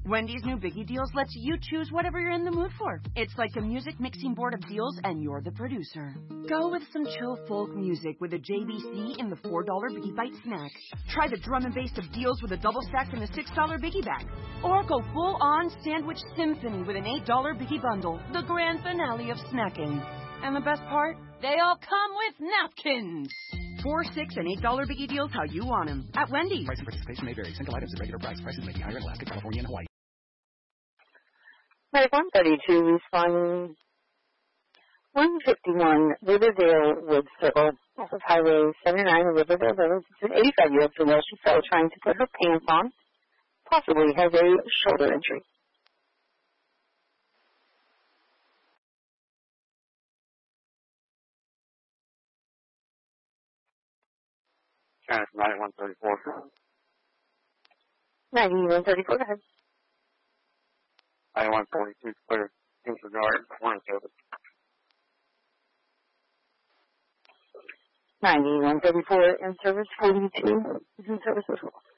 Wendy's new Biggie Deals lets you choose whatever you're in the mood for. It's like a music mixing board of deals, and you're the producer. Go with some chill folk music with a JBC in the $4 Biggie Bite snack. Try the drum and bass of deals with a double stack in the $6 Biggie Bag. Or go full-on sandwich symphony with an $8 Biggie Bundle, the grand finale of snacking. And the best part? They all come with napkins. $4, $6, and $8 Biggie Deals how you want them. At Wendy's. Price and participation may vary. Single items at regular price. Prices may be higher in Alaska, California, and Hawaii. Medic 132 responding 151 Riverdale Wood Circle off of Highway 79 in Riverdale Village. It's an 85-year-old female. She fell trying to put her pants on. Possibly has a shoulder injury. China 9134. 9134, go ahead. 9142 clear. Disregard. Morning service. 9134 in service. 42 is in service as well.